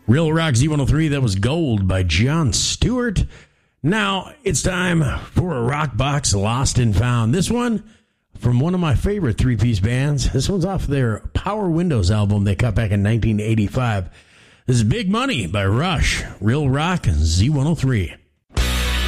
Real Rock Z103, that was Gold by Jon Stewart. Now it's time for a Rock Box Lost and Found. This one from one of my favorite three-piece bands. This one's off their Power Windows album they cut back in 1985. This is Big Money by Rush. Real Rock Z103.